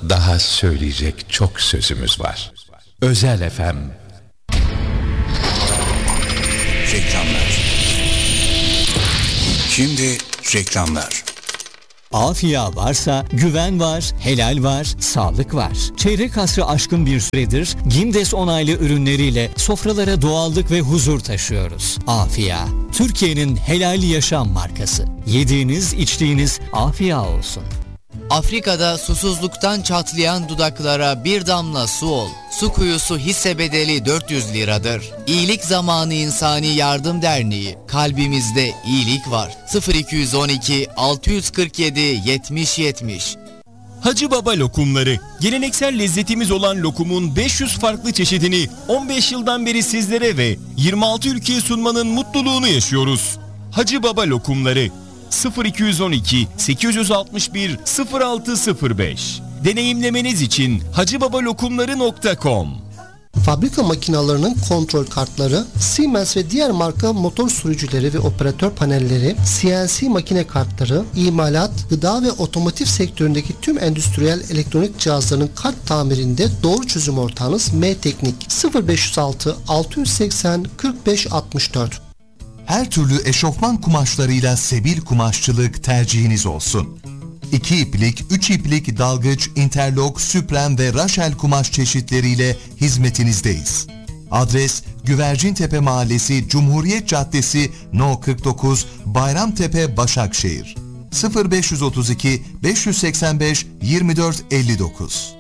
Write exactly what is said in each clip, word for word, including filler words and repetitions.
Daha söyleyecek çok sözümüz var. Özel F M. Reklamlar. Şimdi reklamlar. Afya varsa güven var, helal var, sağlık var. Çeyrek asrı aşkın bir süredir Gimdes onaylı ürünleriyle sofralara doğallık ve huzur taşıyoruz. Afya, Türkiye'nin helal yaşam markası. Yediğiniz, içtiğiniz afya olsun. Afrika'da susuzluktan çatlayan dudaklara bir damla su ol. Su kuyusu hisse bedeli dört yüz liradır. İyilik Zamanı İnsani Yardım Derneği. Kalbimizde iyilik var. sıfır iki on iki altı kırk yedi yetmiş yetmiş. Hacı Baba lokumları. Geleneksel lezzetimiz olan lokumun beş yüz farklı çeşidini on beş yıldan beri sizlere ve yirmi altı ülkeye sunmanın mutluluğunu yaşıyoruz. Hacı Baba lokumları. sıfır iki on iki sekiz altı bir sıfır altı sıfır beş. Deneyimlemeniz için hacıbabalokumları nokta com. Fabrika makinalarının kontrol kartları, Siemens ve diğer marka motor sürücüleri ve operatör panelleri, C N C makine kartları, imalat, gıda ve otomotiv sektöründeki tüm endüstriyel elektronik cihazların kart tamirinde doğru çözüm ortağınız M-Teknik. sıfır beş yüz altı altı seksen kırk beş altmış dört. Her türlü eşofman kumaşlarıyla Sebil Kumaşçılık tercihiniz olsun. İki iplik, üç iplik dalgıç, interlok, süpren ve raşel kumaş çeşitleriyle hizmetinizdeyiz. Adres Güvercintepe Mahallesi, Cumhuriyet Caddesi, No kırk dokuz, Bayramtepe, Başakşehir. sıfır beş otuz iki beş seksen beş yirmi dört elli dokuz.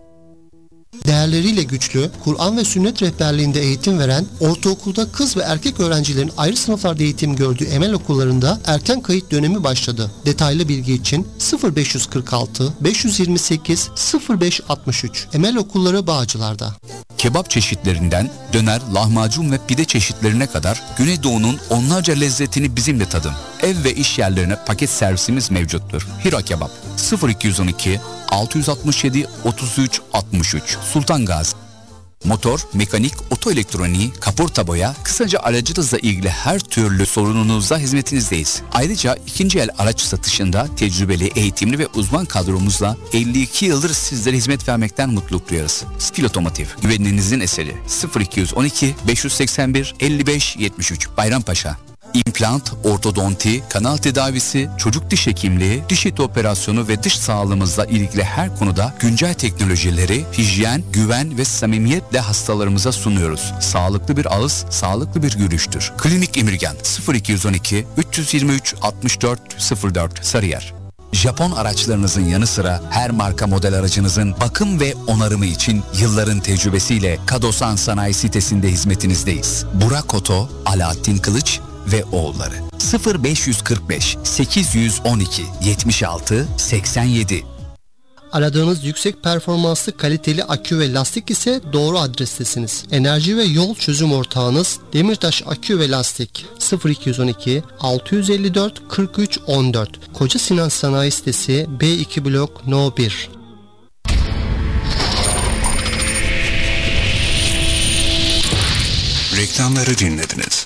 Değerleriyle güçlü, Kur'an ve sünnet rehberliğinde eğitim veren, ortaokulda kız ve erkek öğrencilerin ayrı sınıflarda eğitim gördüğü Emel okullarında erken kayıt dönemi başladı. Detaylı bilgi için sıfır beş kırk altı beş yirmi sekiz sıfır beş altmış üç. Emel Okulları Bağcılar'da. Kebap çeşitlerinden döner, lahmacun ve pide çeşitlerine kadar Güneydoğu'nun onlarca lezzetini bizimle tadın. Ev ve iş yerlerine paket servisimiz mevcuttur. Hira Kebap sıfır iki on iki altı altı yedi otuz üç altmış üç. Sultan Gazi. Motor, mekanik, oto elektroniği, kaporta boya, kısaca aracınızla ilgili her türlü sorununuzda hizmetinizdeyiz. Ayrıca ikinci el araç satışında tecrübeli, eğitimli ve uzman kadromuzla elli iki yıldır sizlere hizmet vermekten mutluluk duyarız. Stil Otomotiv, güveninizin eseri. sıfır iki on iki beş seksen bir elli beş yetmiş üç. Bayrampaşa. İmplant, ortodonti, kanal tedavisi, çocuk diş hekimliği, diş eti operasyonu ve dış sağlığımızla ilgili her konuda güncel teknolojileri, hijyen, güven ve samimiyetle hastalarımıza sunuyoruz. Sağlıklı bir ağız, sağlıklı bir gülüştür. Klinik İmirgen sıfır iki on iki üç yirmi üç altmış dört sıfır dört Sarıyer. Japon araçlarınızın yanı sıra her marka model aracınızın bakım ve onarımı için yılların tecrübesiyle Kadosan Sanayi sitesinde hizmetinizdeyiz. Burak Oto, Alaaddin Kılıç ve oğulları. sıfır beş kırk beş sekiz on iki yetmiş altı seksen yedi. Aradığınız yüksek performanslı kaliteli akü ve lastik ise doğru adrestesiniz. Enerji ve yol çözüm ortağınız Demirtaş Akü ve Lastik. sıfır iki on iki altı elli dört kırk üç on dört. Koca Sinan Sanayi Sitesi, B iki Blok No bir. Reklamları dinlediniz.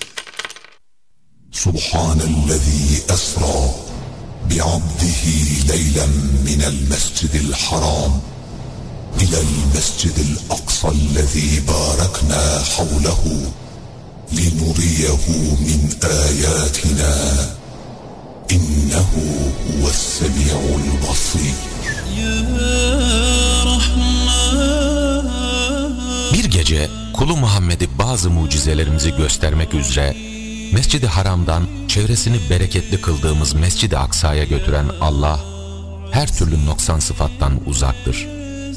Subhanellezî esrâ bi'abdihi leylen minel mescidil haram ilel mescidil aksallezî bâreknâ havlehu linuriyehu min âyâtinâ innehu huves-semî'ul basîr. Bir gece kulu Muhammed'i bazı mucizelerimizi göstermek üzere Mescid-i Haram'dan çevresini bereketli kıldığımız Mescid-i Aksa'ya götüren Allah, her türlü noksan sıfattan uzaktır.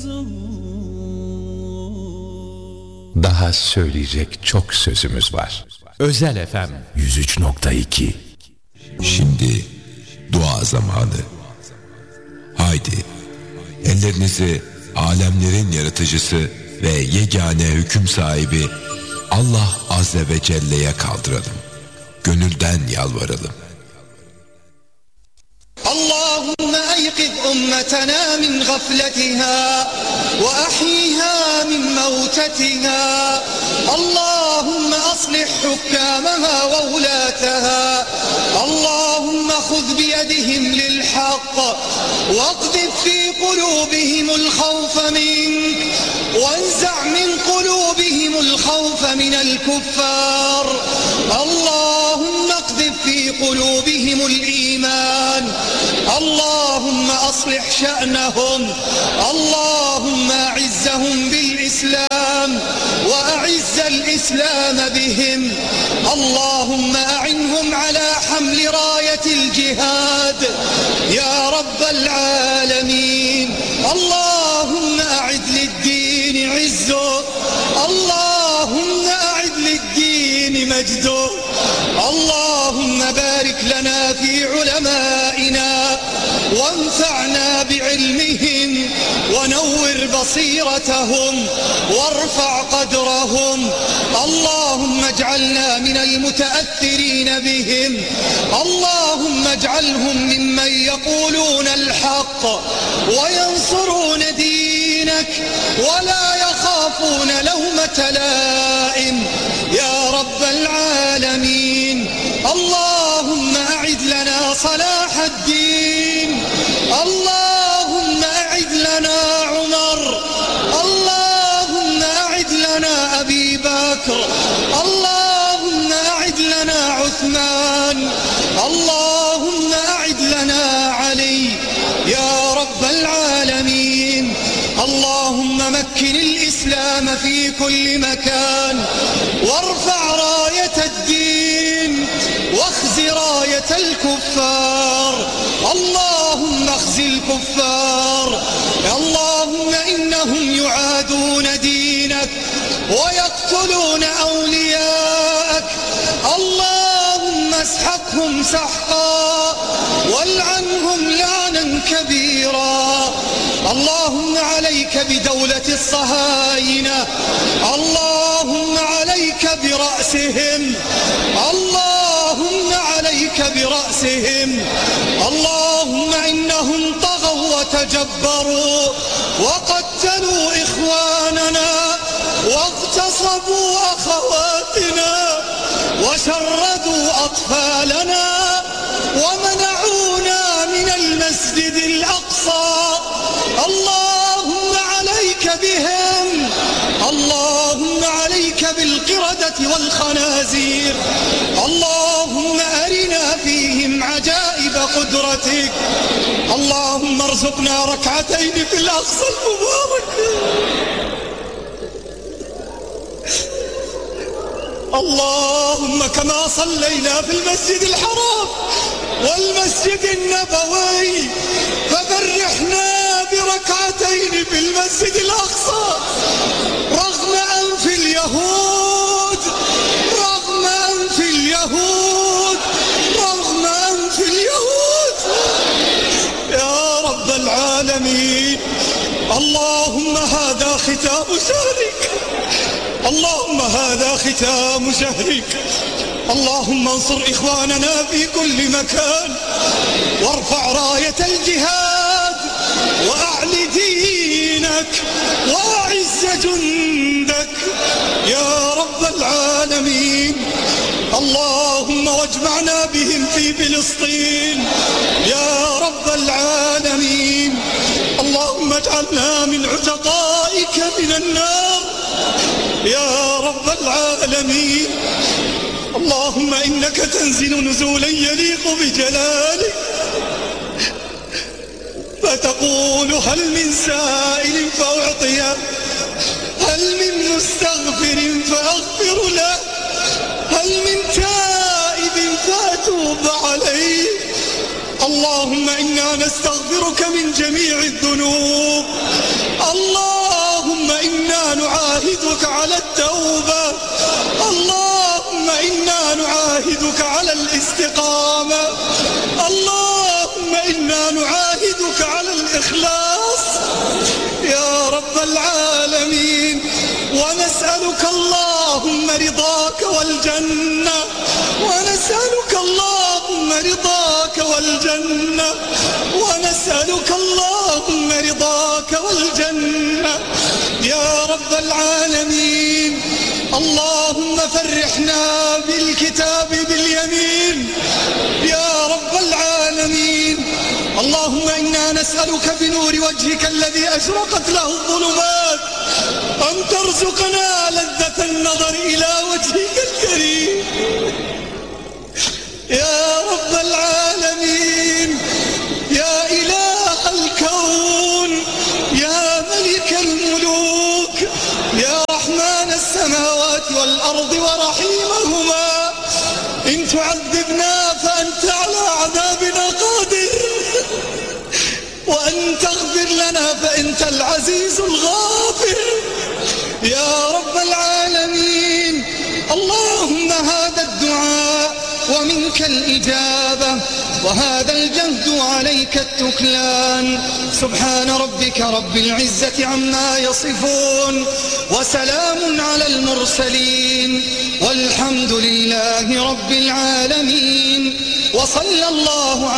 Daha söyleyecek çok sözümüz var. Özel F M yüz üç nokta iki. Şimdi dua zamanı. Haydi, ellerinizi alemlerin yaratıcısı ve yegane hüküm sahibi Allah Azze ve Celle'ye kaldıralım. Gönülden yalvaralım. اللهم أيقظ أمتنا من غفلتها وأحيها من موتتها اللهم أصلح حكامها وولاتها اللهم خذ بيدهم للحق واقذف في قلوبهم الخير الخوف منك وانزع من قلوبهم الخوف من الكفار. اللهم اقذف في قلوبهم الإيمان. اللهم أصلح شأنهم. اللهم أعزهم بالإسلام وأعز الإسلام بهم. اللهم أعنهم على حمل راية الجهاد يا رب العالمين. اللهم أعد للدين عزه. اللهم أعد للدين مجده. اللهم بارك لنا في علمائنا وانفعنا بعلمهم ونور بصيرتهم وارفع قدرهم. اللهم اجعلنا من المتأثرين بهم. اللهم اجعلهم ممن يقولون الحق وينصرون دينك ولا يخافون لومة لائم يا رب العالمين. اللهم أعد لنا صلاح الدين. اللهم أعد لنا عمر. اللهم أعد لنا أبي بكر. اللهم أعد لنا عثمان. اللهم أعد لنا علي يا رب العالمين. اللهم مكن الإسلام في كل مكان وارفع راية الدين واخز راية الكفار. اللهم اخز الكفار. اللهم إنهم يعادون دينك ويقتلون أولياءك. اللهم اسحقهم سحقا والعنهم لعنا كبيرا. اللهم عليك بدولة الصهاينة. اللهم عليك برأسهم. اللهم عليك برأسهم. اللهم إنهم طغوا وتجبروا وقتلوا إخواننا واغتصبوا أخواتنا وشردوا أطفالنا ومنعونا من المسجد الأقصى. اللهم عليك بهم. اللهم عليك بالقردة والخنازير. اللهم أرنا فيهم عجائب قدرتك. اللهم ارزقنا ركعتين في الأقصى المبارك. اللهم كما صلينا في المسجد الحرام والمسجد النبوي فبرحنا بركعتين في المسجد الأقصى رغم أنف اليهود. رغم أنف اليهود. رغم أنف اليهود يا رب العالمين. اللهم هذا ختام شهرك. اللهم هذا ختام شهرك. اللهم انصر إخواننا في كل مكان وارفع راية الجهاد وأعل دينك وأعز جندك يا رب العالمين. اللهم واجمعنا بهم في فلسطين يا رب العالمين. اللهم اجعلنا من عتقائك من النار يا رب العالمين. اللهم إنك تنزل نزولا يليق بجلالك فتقول هل من سائل فأعطيه. هل من مستغفر فأغفر له. هل من تائب فأتوب عليه. اللهم إنا نستغفرك من جميع الذنوب. اللهم إنا نعاهدك على التوبة. اللهم إنا نعاهدك على الاستقامة. اللهم إنا نعاهدك على الإخلاص يا رب العالمين. ونسألك اللهم رضاك والجنة. ونسألك اللهم رضاك والجنة. ونسألك اللهم رضاك والجنة يا رب العالمين. اللهم فرحنا بالكتاب باليمين يا رب العالمين. اللهم إنا نسألك بنور وجهك الذي أشرقت له الظلمات أن ترزقنا لذة النظر إلى وجهك الكريم يا رب العالمين، يا إله الكون، يا ملك الملوك، يا رحمن السماوات والأرض ورحيمهما. إن تعذبنا فأنت على عذابنا قادر، وأن تغفر لنا فأنت العزيز الغافر يا رب العالمين. اللهم هذا الدعاء ومنك الإجابة، وهذا الجهد وعليك التكلان. سبحان ربك رب العزة عما يصفون، وسلام على المرسلين، والحمد لله رب العالمين، وصلى الله على